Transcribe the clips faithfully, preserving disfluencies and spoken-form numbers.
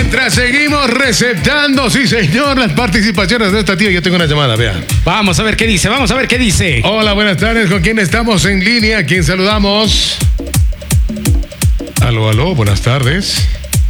Mientras seguimos receptando, sí señor, las participaciones de esta tía, yo tengo una llamada, vean. Vamos a ver qué dice, vamos a ver qué dice. Hola, buenas tardes, ¿con quién estamos en línea? ¿Quién saludamos? Aló, aló, buenas tardes.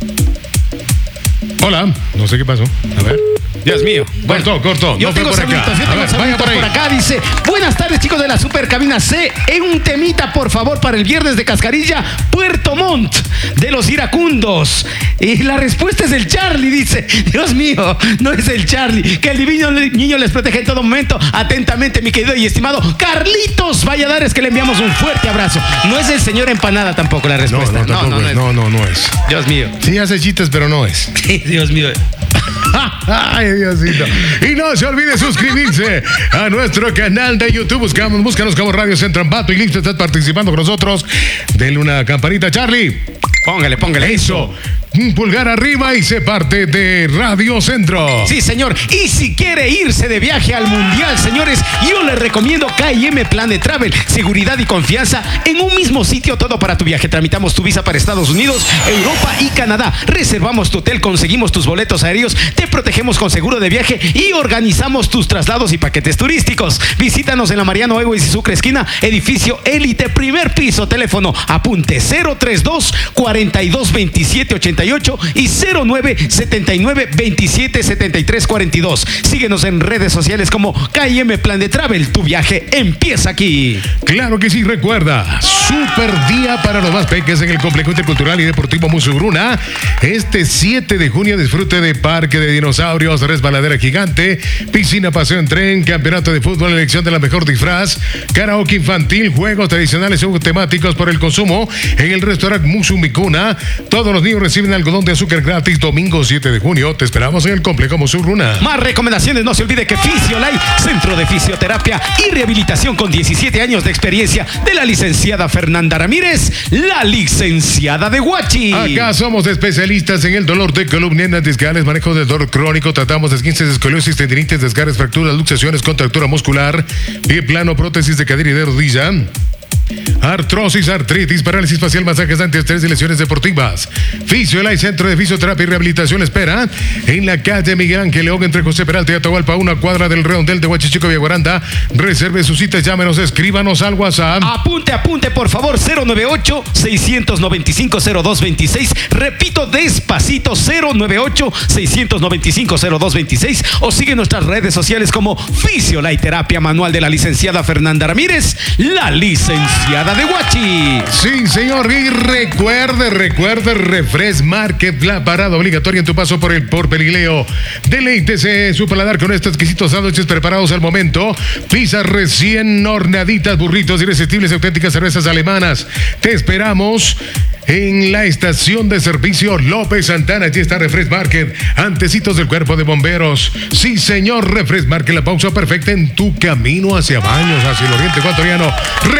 Hola, no sé qué pasó, a ver. Dios mío. Bueno, cortó, cortó. Yo no tengo fue por saludos, acá. yo tengo A ver, saludos vaya por ahí. por acá. Dice, buenas tardes, chicos de la Supercabina C. En un temita, por favor, para el viernes de Cascarilla, Puerto Montt, de los iracundos. Y la respuesta es el Charlie, dice. Dios mío, no es el Charlie. Que el divino niño les protege en todo momento. Atentamente, mi querido y estimado Carlitos Valladares, que le enviamos un fuerte abrazo. No es el señor Empanada tampoco la respuesta. No, no, no, no, no, no, no es. Dios mío. Sí hace chistes, pero no es. Dios mío. Ay, Diosito. Y no se olvide suscribirse a nuestro canal de YouTube. Buscamos, búscanos como Radio Centro Ambato y listo, estás participando con nosotros. Denle una campanita, Charlie. Póngale, póngale Eso. Un pulgar arriba y se parte de Radio Centro. Sí, señor. Y si quiere irse de viaje al Mundial, señores, yo le recomiendo K y M Planet Travel. Seguridad y confianza en un mismo sitio, todo para tu viaje. Tramitamos tu visa para Estados Unidos, Europa y Canadá. Reservamos tu hotel, conseguimos tus boletos aéreos, te protegemos con seguro de viaje y organizamos tus traslados y paquetes turísticos. Visítanos en la Mariano Ego y Sucre esquina, edificio Élite, primer piso, teléfono, apunte cero treinta y dos, cuarenta y dos, veintisiete, ochenta y ocho y cero nueve, setenta y nueve, veintisiete, setenta y tres, cuarenta y dos. Síguenos en redes sociales como K y M Plan de Travel. Tu viaje empieza aquí. Claro que sí, recuerda, super día para los más peques en el Complejo Intercultural y Deportivo Musugruna. Este siete de junio disfrute de parque de dinosaurios, resbaladera gigante, piscina, paseo en tren, campeonato de fútbol, elección de la mejor disfraz, karaoke infantil, juegos tradicionales o temáticos por el consumo en el restaurante Musumicuna. Todos los niños reciben algodón de azúcar gratis domingo siete de junio. Te esperamos en el Complejo Musugruna. Más recomendaciones, no se olvide que Fisiolite, Centro de Fisioterapia y Rehabilitación con diecisiete años de experiencia, de la licenciada Fernanda Ramírez, la licenciada de Huachi. Acá somos especialistas en el dolor de columna, discales, manejo del dolor crónico, tratamos de esguinces, escoliosis, tendinitis, desgarres, fracturas, luxaciones, contractura muscular, pie plano, prótesis de cadera y de rodilla, artrosis, artritis, parálisis facial, masajes antiestrés y lesiones deportivas. Fisiolite, Centro de Fisioterapia y Rehabilitación, espera en la calle Miguel Ángel León, entre José Peralta y Atahualpa, una cuadra del redondel de Huachichico, Villaguaranda. Reserve sus citas, llámenos, escríbanos al WhatsApp. Apunte, apunte, por favor, cero noventa y ocho, seiscientos noventa y cinco, cero dos veintiséis. Repito despacito, cero noventa y ocho, seiscientos noventa y cinco, cero dos veintiséis. O sigue nuestras redes sociales como Fisiolite Terapia Manual de la licenciada Fernanda Ramírez, la licenciada de Huachi. Sí, señor, y recuerde, recuerde, Refresh Market, la parada obligatoria en tu paso por el por Pelileo. Deleítese su paladar con estos exquisitos sándwiches preparados al momento, pizzas recién horneaditas, burritos irresistibles, auténticas cervezas alemanas. Te esperamos en la estación de servicio López Santana. Aquí está Refresh Market, antecitos del cuerpo de bomberos. Sí, señor, Refresh Market, la pausa perfecta en tu camino hacia Baños, hacia el oriente ecuatoriano.